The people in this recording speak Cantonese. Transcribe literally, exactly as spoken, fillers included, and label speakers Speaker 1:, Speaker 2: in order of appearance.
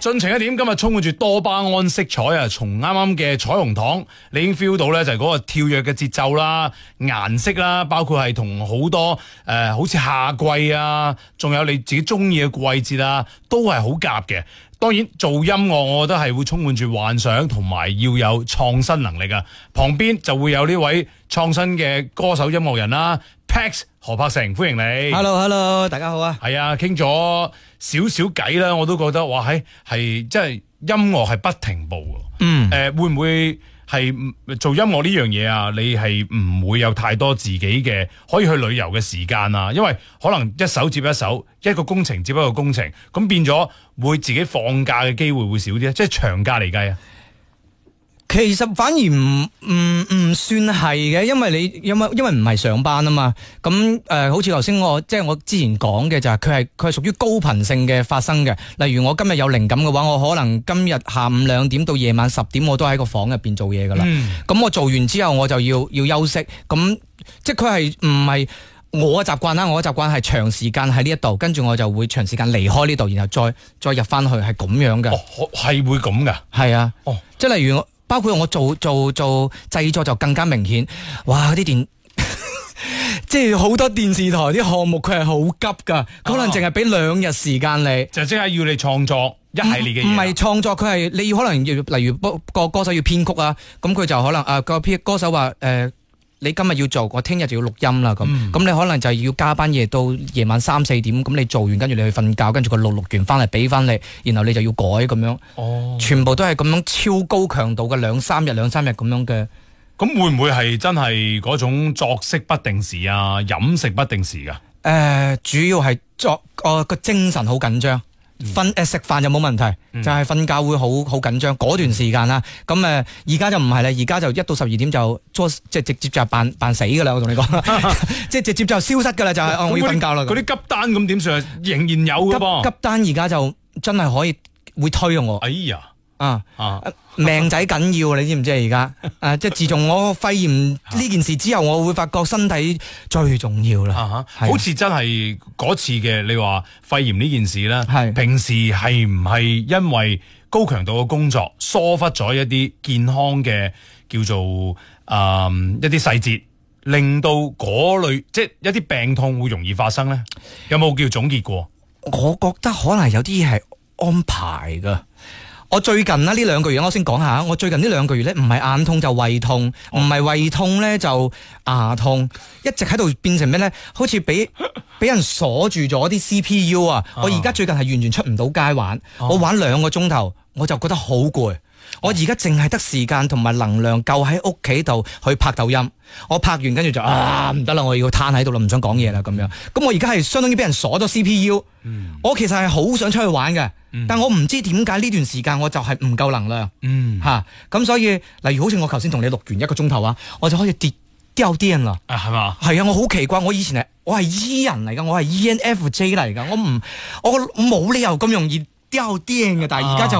Speaker 1: 盡情一點，今日充滿住多巴胺色彩啊！從啱啱嘅彩虹糖，你已經 feel 到咧，就係嗰個跳躍嘅節奏啦、顏色啦，包括係同好多誒、呃，好似夏季啊，仲有你自己中意嘅季節啊，都係好夾嘅。當然做音樂，我覺得係會充滿住幻想，同埋要有創新能力啊！旁邊就會有呢位創新嘅歌手音樂人啦 ，Pax 何柏成，歡迎你。
Speaker 2: Hello，Hello， 大家好啊！
Speaker 1: 係啊，傾咗少少偈啦，我都覺得哇，係係即係音樂係不停步嘅。嗯，誒、呃，會唔會係做音樂呢樣嘢啊？你係唔會有太多自己嘅可以去旅遊嘅時間啊？因為可能一首接一首，一個工程接一個工程，咁變咗會自己放假嘅機會會少啲，即係長假嚟計啊。
Speaker 2: 其實反而唔唔唔算係嘅，因為你因為因為唔係上班啊嘛。咁誒、呃，好似頭先我即係我之前講嘅就係佢係佢係屬於高頻性嘅發生嘅。例如我今日有靈感嘅話，我可能今日下午兩點到夜晚十點，我都喺個房入邊做嘢噶啦。咁、嗯、我做完之後，我就要要休息。咁即係佢係唔係我嘅習慣啦？我嘅習慣係長時間喺呢一度，跟住我就會長時間離開呢度，然後再再入翻去，係咁樣嘅。
Speaker 1: 哦，係會咁噶？係
Speaker 2: 啊。哦，即係例如我。包括我做做做製作就更加明顯，哇！啲電即係好多電視台啲項目佢係好急噶，可能淨係俾兩日時間你，
Speaker 1: 就即係要你創作一系列嘅嘢。唔
Speaker 2: 係創作，佢係你要可能要，例如個歌手要編曲啊，咁佢就可能啊個編歌手話誒。呃你今日要做，我聽日就要錄音啦，咁咁、嗯、你可能就要加班夜到夜晚三四點，咁你做完跟住你去瞓覺，跟住佢錄錄完翻嚟俾翻你，然後你就要改咁樣，哦、全部都係咁樣超高強度嘅兩三日兩三日咁樣嘅。
Speaker 1: 咁會唔會係真係嗰種作息不定時啊，飲食不定時噶？誒、
Speaker 2: 呃，主要係作個個、呃、精神好緊張。瞓誒食飯就冇問題，嗯、就係、是、瞓覺會好好緊張嗰段時間啦。咁誒而家就唔係啦，而家就一到十二點就即係直接就扮扮死噶啦。我同你講，即係直接就消失噶啦，就係、是哦、我要瞓覺啦。
Speaker 1: 嗰啲急單咁點算？仍然有噶噃。
Speaker 2: 急單而家就真係可以會推我。
Speaker 1: 哎呀！
Speaker 2: 啊啊！命仔緊要，你知唔知啊？而家誒，即係自從我肺炎呢件事之後，我會發覺身體最重要啦。
Speaker 1: 啊啊、好似真係嗰次嘅，你話肺炎呢件事咧，係平時係唔係因為高強度嘅工作疏忽咗一啲健康嘅叫做誒、呃、一啲細節，令到嗰類即係一啲病痛會容易發生咧？有冇叫總結過？
Speaker 2: 我覺得可能有啲嘢係安排噶。我最近啦呢兩個月，我先講下。我最近呢兩個月咧，唔係眼痛就胃痛，唔係胃痛咧就牙痛，一直喺度變成咩咧？好似俾俾人鎖住咗啲 C P U 啊！我而家最近係完全出唔到街玩，哦、我玩兩個鐘頭，我就覺得好攰。我而家淨係得時間同埋能量夠喺屋企度去拍抖音，我拍完跟住就啊唔得啦，我要攤喺度啦，唔想講嘢啦咁樣。咁我而家係相當於俾人鎖咗 C P U，嗯、我其實係好想出去玩嘅，嗯、但我唔知點解呢段時間我就係唔夠能量，吓咁、嗯啊、所以例如好似我頭先同你錄完一個鐘頭啊，我就開始跌掉電啦，
Speaker 1: 係嘛？
Speaker 2: 係啊，我好奇怪，我以前係我係 E 人嚟噶，我係 E N F J 嚟噶，我唔我冇理由咁容易掉電嘅，但係而家就。